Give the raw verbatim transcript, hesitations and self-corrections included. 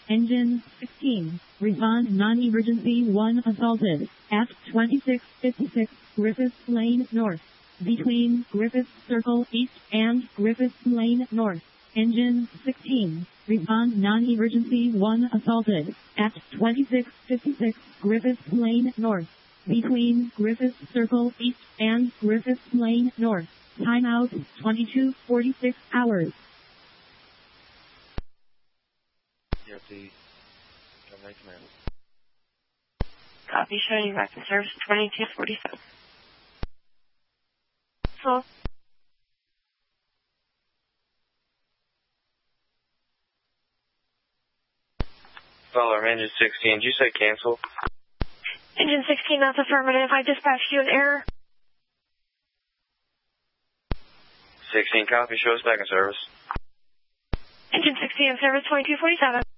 Engine sixteen, respond non-emergency one assaulted at twenty-six fifty-six Griffith Lane North, between Griffith Circle East and Griffith Lane North. Engine sixteen, respond non-emergency one assaulted at twenty-six fifty-six Griffith Lane North, between Griffith Circle East and Griffith Lane North. Timeout twenty-two forty-six hours. Yes, the Gunlight Command. Copy, showing back to service twenty-two forty-seven. Full. Follower, Engine sixteen, did you say cancel? Engine sixteen, that's affirmative. I dispatched you an error. sixteen, copy, show us back in service. Engine sixteen in service twenty-two forty-seven.